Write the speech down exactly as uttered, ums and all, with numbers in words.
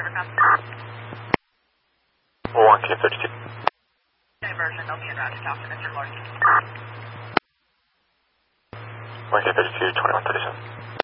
one K thirty-two. Diversion, they'll be en route to talk to Mister Lord. one K thirty-two, twenty-one thirty-seven.